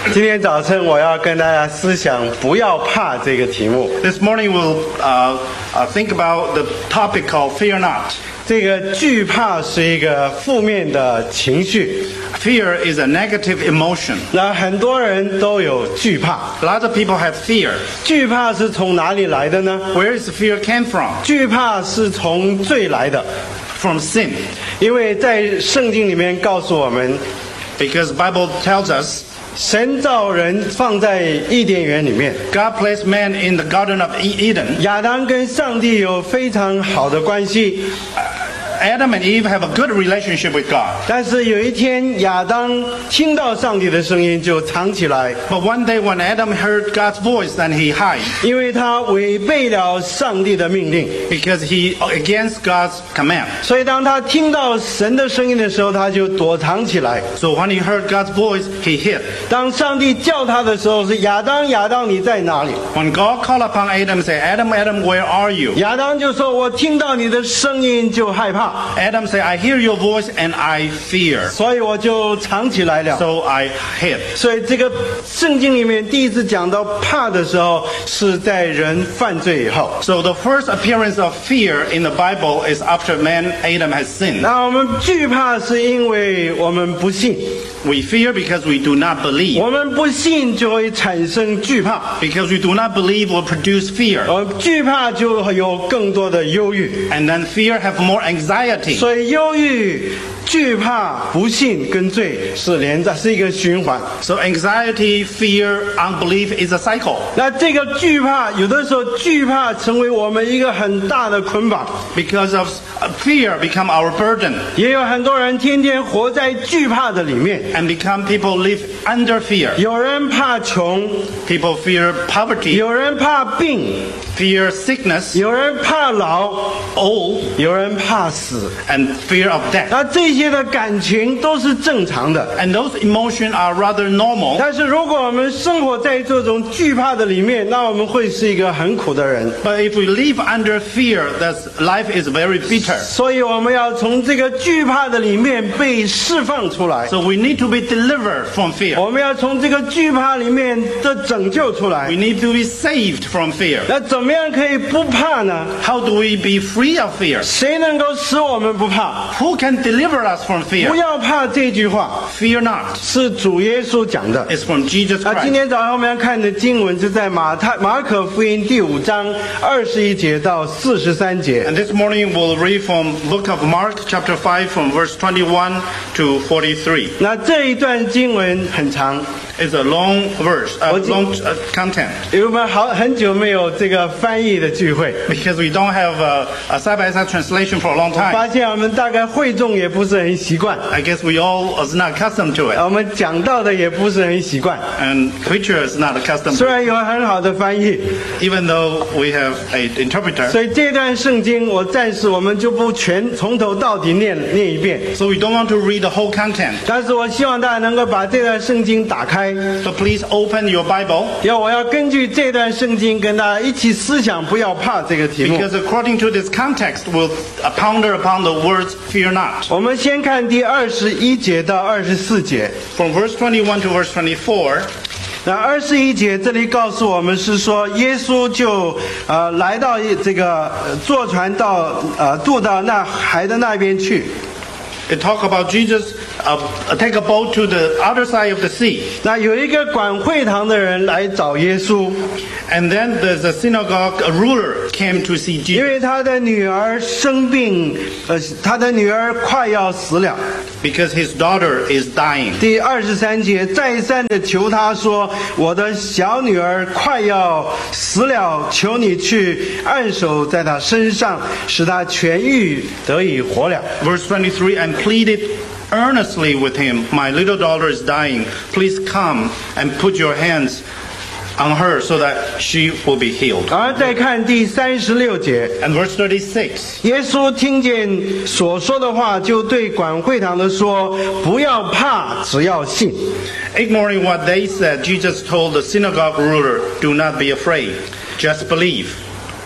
今天早晨我要跟大家思想不要怕这个题目。 This morning we'll think about the topic called Fear Not. 这个惧怕是一个负面的情绪， Fear is a negative emotion. 那很多人都有惧怕。 A lot of people have fear. 惧怕是从哪里来的呢？ Where is the fear came from? 惧怕是从罪来的， From sin. 因为在圣经里面告诉我们， Because the Bible tells us 神造人放在伊甸园里面， God placed man in the Garden of Eden. 亚当跟上帝有非常好的关系。 Adam and Eve have a good relationship with God. 但是有一天，亚当听到上帝的声音就藏起来， But one day when Adam heard God's voice, then he hid 因为他违背了上帝的命令。 because he against God's command. 所以当他听到神的声音的时候，他就躲藏起来。 So when he heard God's voice, he hid. 当上帝叫他的时候，是亚当，亚当，你在哪里？ When God called upon Adam, say, Adam, Adam, where are you? 亚当就说：“我听到你的声音就害怕， Adam said, I hear your voice and I fear. 所以我就藏起来了。” So I hid. 所以这个圣经里面第一次讲到怕的时候，是在人犯罪以后。 So the first appearance of fear in the Bible is after man, Adam has sinned. 那我们惧怕是因为我们不信， We fear because we do not believe. 我们不信就会产生惧怕， Because we do not believe will produce fear. 惧怕就有更多的忧郁， And then fear have more anxiety. 所以忧郁、惧怕、不信跟罪是连在，是一个循环。 So anxiety, fear, unbelief is a cycle. 那这个惧怕，有的时候惧怕成为我们一个很大的捆绑， Because of fear become our burden. 也有很多人天天活在惧怕的里面。 And become people live under fear. 有人怕穷， People fear poverty, 有人怕病， fear sickness, 有人怕老， old, 有人怕死。 and fear of death. 那这些的感情都是正常的。 And those emotions are rather normal. 但是如果我们生活在这种惧怕的里面，那我们会是一个很苦的人。 But if we live under fear, that life is very bitter. 所以我们要从这个惧怕的里面被释放出来， So we need to be delivered from fear. 我们要从这个惧怕里面的拯救出来 We。need to be saved from fear. 那怎么样可以不怕呢？ How do we be free of fear? 谁能够使我们不怕？ Who can deliver us from 不 fear? 要怕这句话 Fear not. 是主耶稣讲的。 It's from Jesus 今 Christ. 天早上我们要看的经文是在马可福音第5章21节到43节。 And this morning we'll read from book of Mark chapter 5 from verse 21 to 43. 那这一段经文很长， It's a long verse, long content. 因为我们很久没有这个翻译的聚会， Because we don't have a side-by-side translation for a long time. 发现我们大概会众也不是很习惯， I guess we all is not accustomed to it. 我们讲到的也不是很习惯。 And preacher is not accustomed 虽 to 然有很好的翻译， it, even though we have an interpreter. 所以这段圣经我们就不全从头到底念一遍。 So we don't want to read the whole content. 但是我希望大家能够把这段圣经打开， So please open your Bible. 我要根据这段圣经跟大家一起思想，不要怕这个题目。 Because according to this context, we'll ponder upon the words fear not. 我们先看第21节到24节。 From verse 21 to verse 24, 那21节这里告诉我们是说，耶稣就来到这个坐船到渡到那海的那边去。 it talk about Jesus take a boat to the other side of the sea. 那有一个管会堂的人来找耶稣， And then there's a synagogue ruler came to see 因 Jesus 为他的女儿生病，他的女儿快要死了。 because his daughter is dying. 第23节再三的求他说：“我的小女儿快要死了，求你去按手在她身上，使她痊愈，得以活了。” Verse 23, and pleaded earnestly with him, my little daughter is dying. Please come and put your hands on her so that she will be healed. 而再看第36节， And verse 36, 耶稣听见所说的话，就对管会堂的说：“不要怕，只要信。” ignoring what they said, Jesus told the synagogue ruler, do not be afraid, just believe.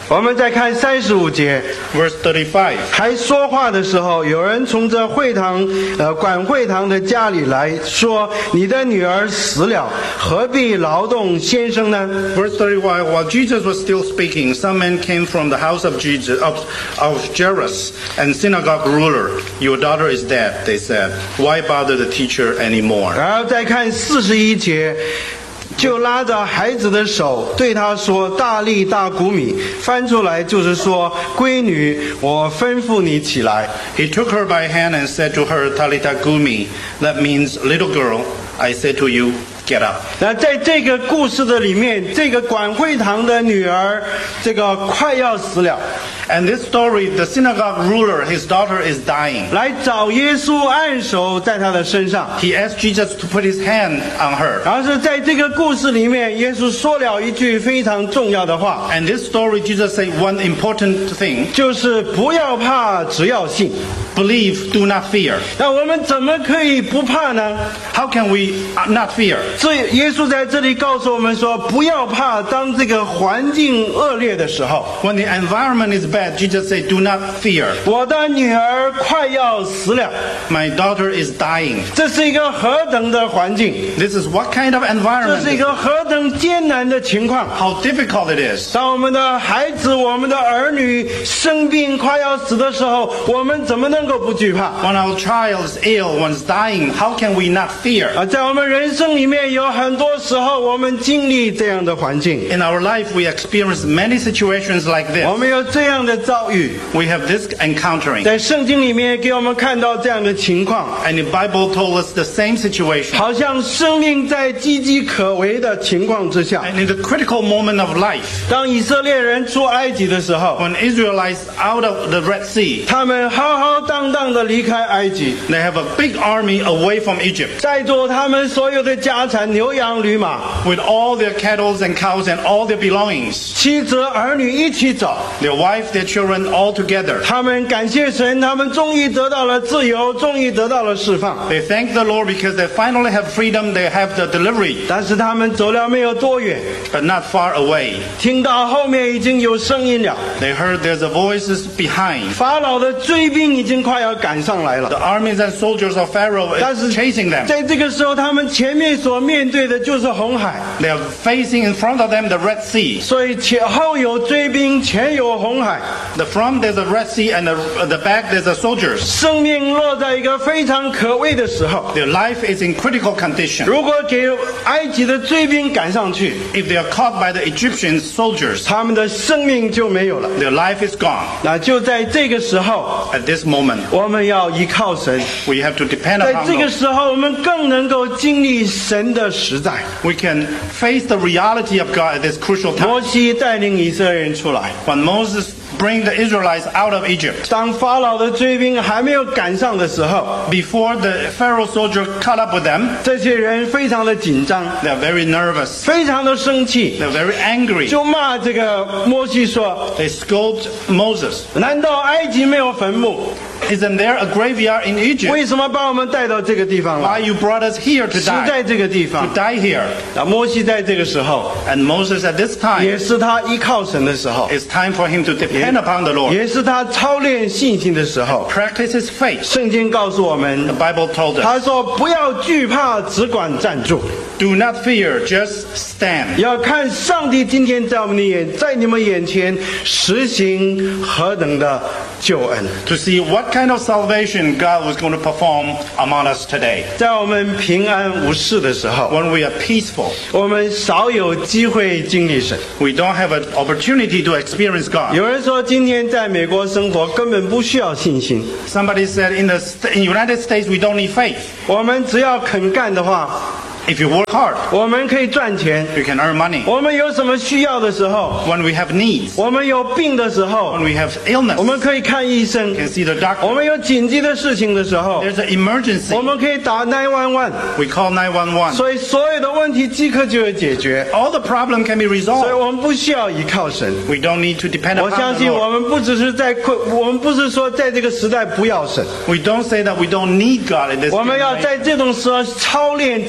我们再看35节， Verse 35. 还说话的时候，有人从这会堂，管会堂的家里来说：“你的女儿死了，何必劳动先生呢？” Verse 31, while Jesus was still speaking, some men came from the house of Jesus of Jairus, and synagogue ruler. Your daughter is dead, they said. Why bother the teacher anymore? 然后再看41节，就拉着孩子的手对他说：“大利大古米。”翻出来就是说：“闺女，我吩咐你起来。” He took her by hand and said to her, Talitha Kumi. That means, little girl, I say to you, get up. 那在这个故事的里面，这个管会堂的女儿，这个快要死了， And this story, the synagogue ruler, his daughter is dying. 来找耶稣按手在她的身上。 He asked Jesus to put his hand on her. 然后是在这个故事里面，耶稣说了一句非常重要的话， And this story, Jesus said one important thing. 就是不要怕，只要信。 Believe, do not fear. 那我们怎么可以不怕呢？ How can we not fear? 所以耶稣在这里告诉我们说，不要怕，当这个环境恶劣的时候， When the environment is bad, Jesus said, do not fear. 我的女儿快要死了。 My daughter is dying. 这是一个何等的环境， This is what kind of 这 environment? 是一个何等艰难的情况。 How difficult it is. 当我们的孩子、我们的儿女生病快要死的时候，我们怎么能够不惧怕？ When our child is ill, when it's dying, how can we not fear? 在我们人生里面有很多时候，我们经历这样的环境， In our life, we experience many situations like 我 this. 们有这样的遭遇。 We have this encountering. 在圣经里面给我们看到这样的情况， And the Bible told us the same situation. 好像生命在岌岌可危的情况之下。 And in the critical moment of life, 当以色列人出埃及的时候， when Israelites out of the Red Sea, 他们浩浩荡荡的离开埃及， they have a big army away from Egypt 带着他们所有的家产、牛羊驴马， with all their cattle and cows and all their belongings, 妻子儿女一起走。 their wife, their children all together. 他们感谢神，他们终于得到了自由，终于得到了释放。 They thank the Lord because they finally have freedom, they have the delivery, 但是他们走了没有多远， but not far away. 听到后面已经有声音了， They heard there's a voices behind. 法老的追兵已经快要赶上来 The 了。 armies and soldiers of Pharaoh 但 is 是 chasing them. 在这个时候，他们前面所面对的就是红海， They are facing in front of them the Red Sea. 所以前后有追兵，前有红海， The front there's a Red Sea and the back there's the soldiers. 生命落在一个非常可危的时候。 Their life is in critical condition. 如果给埃及的追兵赶上去， If they are caught by the Egyptian soldiers, 他们的生命就没有了。 their life is gone. 那就在这个时候， At this moment, 我们要依靠神。 we have to depend 在 upon 这个 God. 时候，我们更能够经历神的实在。 We can face the reality of God at this crucial time. 摩西带领以色列人出来， When Moses bring the Israelites out of Egypt, 当法老的追兵还没有赶上的时候， before the Pharaoh soldier caught up with them, 这些人非常的紧张， they are very nervous. 非常的生气， They're very angry. 就骂这个摩西说 They scolded Moses. ：“ 难道埃及没有坟墓？ Isn't there a graveyard in Egypt? 为什么把我们带到这个地方来， Why you brought us here to 死在 die? 这个地方 To？” die here. 那摩西在这个时候， And Moses at this time, 也是他依靠神的时候， it's time for him to depend upon the Lord. 也是他操练信心的时候。 Practice his faith. 圣经告诉我 The 们， Bible told us, 他说：“不要惧怕，只管站住。” do not fear, just stand. 要看上帝今天在我们的在你们眼前实行何等的救恩， To see what kind of salvation God was going to perform among us today. 在我们平安无事的时候， When we are peaceful, 我们少有机会经历神。 we don't have an opportunity to experience God. 有人说，今天在美国生活根本不需要信心， Somebody said in the United States we don't need faith. 我们只要肯干的话， If you work hard, 我们可以赚钱。 you can earn money. 我们有什么需要的时候， When we have needs, 我们有病的时候 when，we have illness, 我们可以看医生 you。can see the 我 doctor. 们有紧急的事情的时候， There's an emergency. 我们可以打911， We call 911. 所以所有的问题即刻就有解决。 All the problem can be 所以 resolved. 我们不需要依靠神。 We don't need to depend 我 upon 相 the 信我 Lord. 们不只是我们不是说在这个时代不要神， We don't say that we don't need God in this 我们要 day. 在这种时候操练怎么样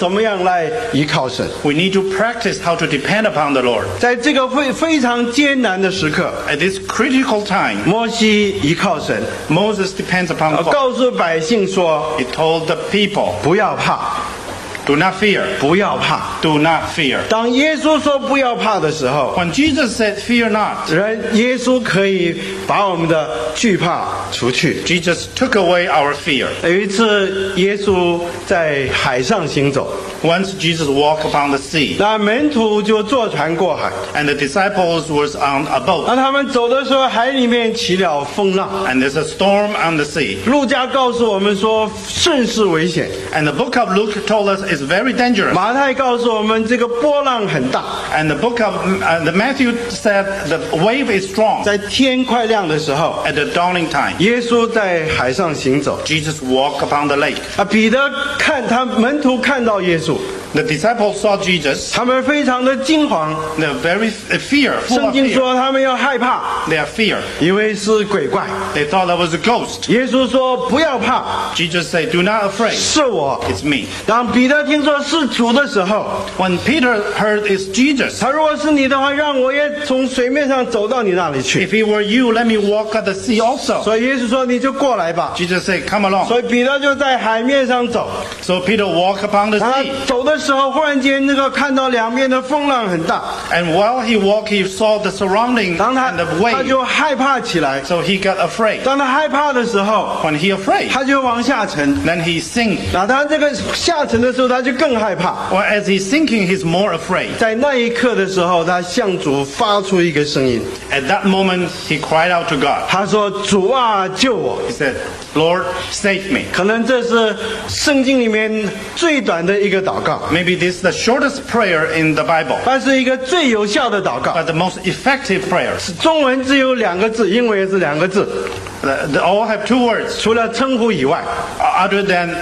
来依靠神。 We need to practice how to depend upon the Lord. 在这个非常艰难的时刻， At this critical time, 摩西依靠神， Moses depends upon God. 告诉百姓说 He told the people, 不要怕， do not fear, 不要怕。 do not fear. 当耶稣说不要怕的时候， When Jesus said, fear not, 耶稣可以把我们的惧怕除去。 Jesus took away our fear. 有一次，耶稣在海上行走， Once Jesus walked upon the sea, 那门徒就坐船过海。 and the disciples was on a boat, 当他们走的时候，海里面起了风浪。 and there's a storm on the sea. 路加告诉我们说，甚是危险。 And the book of Luke told us it's very dangerous. 马太告诉我们，这个波浪很大。 And the book of the Matthew said the wave is strong. 在天快亮的时候， At the dawning time, 耶稣在海上行走。 Jesus walked upon the lake. 彼得门徒看到耶稣， The disciples saw Jesus. 他们非常的惊惶。 They're very full 圣 of 经 fear. 说他们要害怕， They are fear. 以为是鬼怪。 They thought that was a ghost. 耶稣说不要怕， Jesus said, do not afraid. 是我。 It's me. 当彼得听说是主的时候， When Peter heard it's Jesus, 他如果是你的话，让我也从水面上走到你那里去。 if he were you, let me walk at the sea also. 所以耶稣说你就过来吧。 Jesus said, come along. 所以彼得就在海面上走。 So Peter walked upon the 他 sea. 走的时候，忽然间看到两边的风浪很大， And while he walked, he saw the surrounding 当 and the 他 wave. 就害怕起来。 So he got afraid. 当他害怕的时候， When he afraid, 他就往下沉。 then he sink. 那他这个下沉的时候，他就更害怕。 Or as he's sinking, he's more afraid. 在那一刻的时候，他向主发出一个声音， At that moment, he cried out to God. 他说：“主啊，救我 He said, Lord, save me.！” 可能这是圣经里面最短的一个祷告， Maybe this is the shortest prayer in the Bible, 但是一个最有效的祷告。 but the most effective prayer. 中文只有2个字，英文也是2个字， They all have two words 除了称呼以外， other than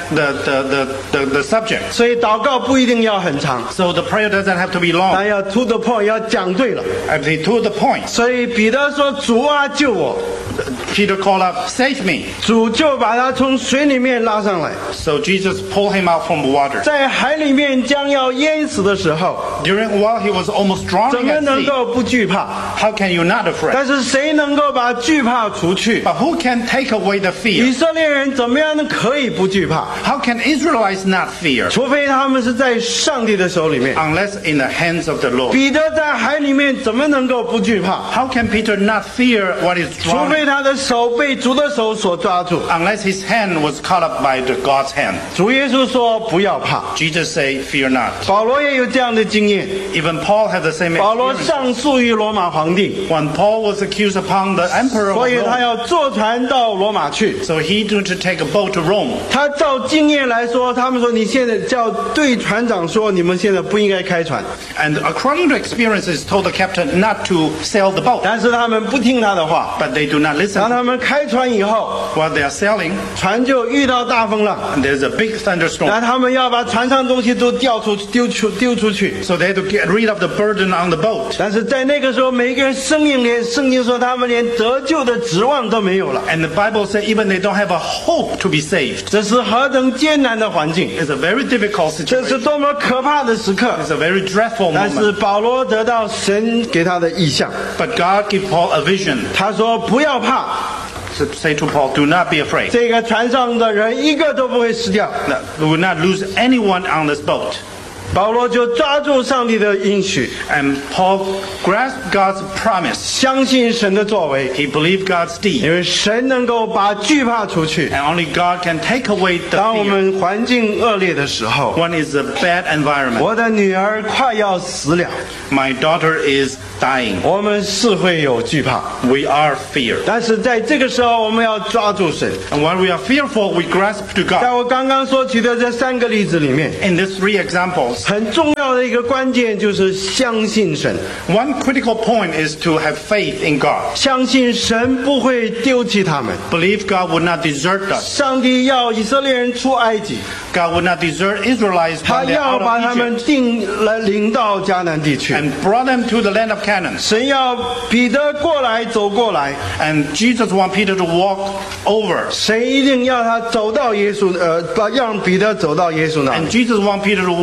the subject. 所以祷告不一定要很长， So the prayer doesn't have to be long. 但要 to the point，要讲对了。 Actually, to the point. 所以彼得说：“主啊，救我！” Peter called out, save me. 主就把他从水里面拉上来， So Jesus pulled him out from the water. 在海里面将要淹死的时候， While he was almost 怎 drowning 么 at 能 sea, 够不惧怕？ how can you not afraid? 但是谁能够把惧怕除去？ But who can take away the 以 fear? 色列人怎么样可以不惧怕？ How can Israelites not fear 除非他们是在上帝的手里面。 unless in the hands of the Lord? 彼得在海里面怎么能够不惧怕？ How can Peter not fear what is 除 drowning 非他的手被主的手所抓住。 unless his hand was caught up by God's hand? 主耶稣说：“不要怕。 Jesus say, fear not. ” 保罗也有这样的经验。 Even Paul had the same 保罗 experience. 上诉于罗马皇帝， When Paul was accused upon the emperor of 所以他 Rome, 要坐船到罗马去。 so he had to take a boat to Rome. 他照经验来说，他们说你现在叫对船长说，你们现在不应该开船。 And according to experiences, told the captain not to sail the boat. 但是他们不听他的话。 But they do not 当 listen. 他们开船以后， While they are sailing, 船就遇到大风浪， and there's a big thunderstorm. 那他们要把船上东西都丢出去。 So they had to get rid of the burden on the boat. 但是在那个时候，每一个人生命连圣经说他们连得救的指望都没有了。 And the Bible says even they don't have a hope to be saved. 这是何等艰难的环境， It's a very difficult 这是 situation. 多么可怕的时刻。 It's a very dreadful 但是 moment. 保罗得到神给他的意象， But God gave Paul a vision 他说不要怕， to say to Paul, do not be afraid. 这个船上的人一个都不会死掉。 We will not lose anyone on this boat. 保罗就抓住上帝的应许， And Paul grasped God's promise. 相信神的作为， He believed God's 因 deed. 为神能够把惧怕除去。 And only God can take away the 当我 fear 们环境恶劣的时候， when it's a bad environment. 我的女儿快要死了， My daughter is dying. 我们是会有惧怕， We are feared. 但是在这个时候，我们要抓住神。 And when we are fearful, we grasp to 在 God. 我刚刚所举的这3个例子里面， In these three examples, 很重要的一个关键就是相信神， one critical point is to have faith in God. 相信神不会丢弃他们。 Believe God would not desert us. 上帝要以色列人出埃及， God would not desert Israelites 他 when they're 要 out 把 of 他们 Egypt 领到迦南地区。 and brought them to the land of Canaan. 神要彼得走过来， And Jesus want Peter to walk over. 神一定要他走到让彼得走到耶稣那里 And。Jesus want Peter to walk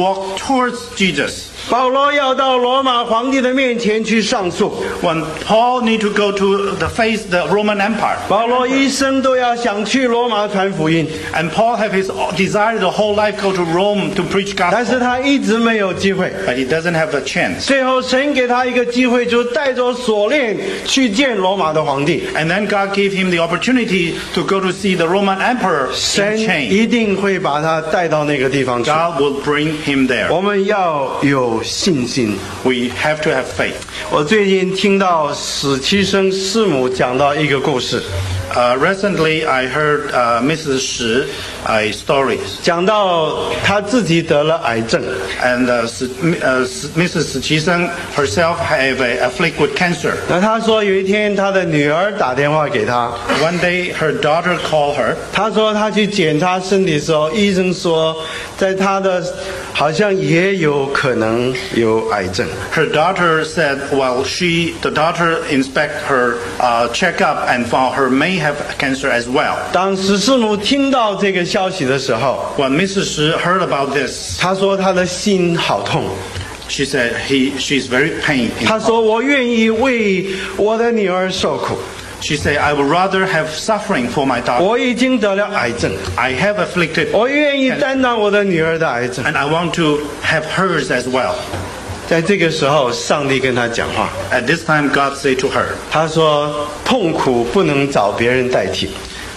towards Jesus. 保罗要到罗马皇帝的面前去上诉， When Paul need to go to face the Roman Empire, 保罗一生都要想去罗马传福音， and Paul have his desire the whole life go to Rome to preach 但是 gospel, 他一直没有机会。 but he doesn't have the chance. 最后神给他一个机会，就带着锁链去见罗马的皇帝。 And then God gave him the opportunity to go to see the Roman emperor 神 in chains. 一定会把他带到那个地方去。 God will bring him there. 我们要有信心。 We have to have faith. 我最近听到史七生师母讲到一个故事， Recently, I heard Mrs. Shi a story, 讲到他自己得了癌症， and Mrs. Qiseng herself have afflicted with cancer. 那他说有一天他的女儿打电话给他， One day, her daughter called her. 他说他去检查身体的时候，医生说在他的好像也有可能有癌症。 Her daughter said, well, the daughter inspect her checkup and found her may have cancer as well. 当史师母听到这个消息的时候， When Mrs. Shi heard about this, 他说他的心好痛。 she said she's very pain. 他说我愿意为我的女儿受苦， She said, I would rather have suffering for my daughter. 我已经得了癌症， I have afflicted, 我愿意担当我的女儿的癌症。 and I want to have hers as well. 在这个时候，上帝跟他讲话， At this time, God said to her, 他说痛苦不能找别人代替，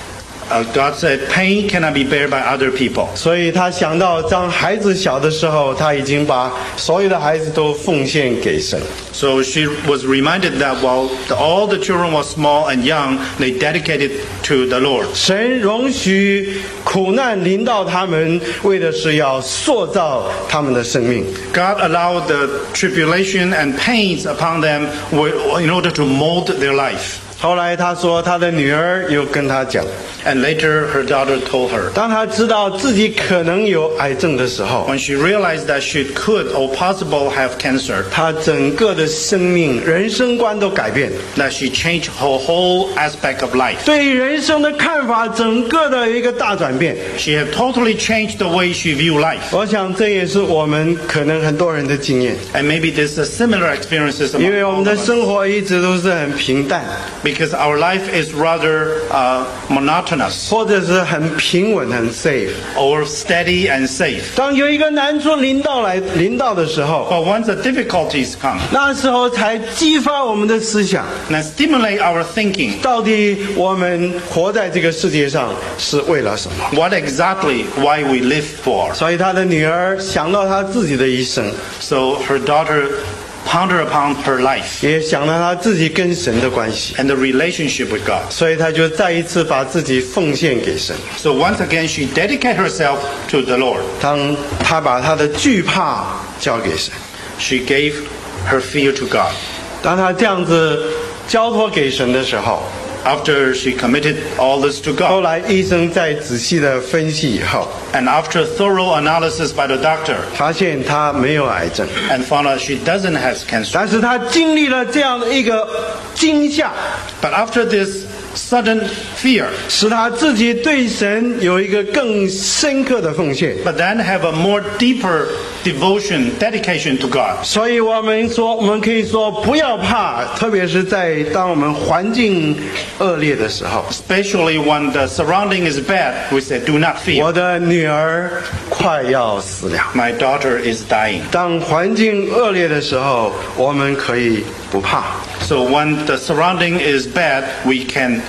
God said, pain cannot be borne by other people. 所以他想到当孩子小的时候，他已经把所有的孩子都奉献给神。 So she was reminded that while all the children were small and young, they dedicated to the Lord. 神容许苦难临到他们，为的是要塑造他们的生命。 God allowed the tribulation and pains upon them in order to mold their life. 后来他说，他的女儿又跟他讲， And later, her daughter told her, 当他知道自己可能有癌症的时候， when she realized that she could or possible have cancer, 他整个的生命、人生观都改变， that she changed her whole aspect of life. 对于人生的看法，整个的一个大转变。 She had totally changed the way she viewed life. 我想这也是我们可能很多人的经验， And maybe there's a similar experiences 因 among 为我 all 们 of 的 us. 生活一直都是很平淡， Because our life is rather monotonous 或者是很平稳、很 safe。 or steady and safe. 当有一个难处临到的时候， But once the difficulties come, 那时候才激发我们的思想， and stimulate our thinking. 到底我们活在这个世界上是为了什么？ What exactly why we live for? 所以他的女儿想到她自己的一生， So her daughter pondered upon her life 也想到她自己跟神的关系， and the relationship with God. 所以她就再一次把自己奉献给神。 So once again, she dedicated herself to the Lord. 当她把她的惧怕交给神， She gave her fear to God. 当她这样子交托给神的时候， After she committed all this to 后 God, 来医生在仔细的分析以后， and after thorough analysis by the doctor, 发现她没有癌症， and found out she doesn't have cancer. 但是她经历了这样的一个惊吓， But after this sudden fear, 使她自己对神有一个更深刻的奉献。 but then have a more deeper devotion, dedication to God. 所以我们可以说不要怕，特别是在当我们环境恶劣的时候。 Especially when the surrounding is bad, we say, do not fear. 我的女儿快要死了。 My daughter is dying. 当环境恶劣的时候，我们可以不怕。 So when the surrounding is bad, we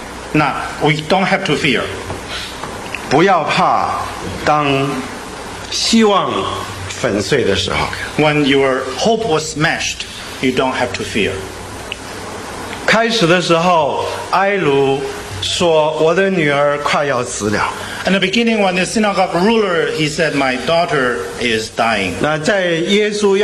don't have to fear. 不要怕，当希望粉碎的时候。 When your hope was smashed, you don't have to fear. 开始的时候，埃鲁说：“我的女儿快要死了。” In the beginning, when the synagogue ruler, he said, my daughter is dying. 那在耶稣